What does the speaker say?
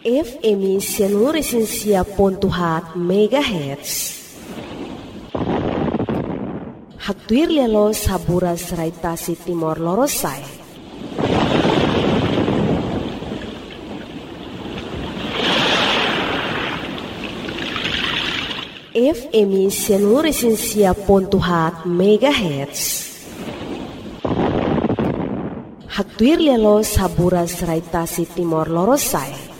FM Sianuresinsia.hat MHz. Hagtuir lelo saburas raitasi Timor Lorosai. FM Sianuresinsia.hat MHz. Hagtuir lelo saburas raitasi Timor Lorosai.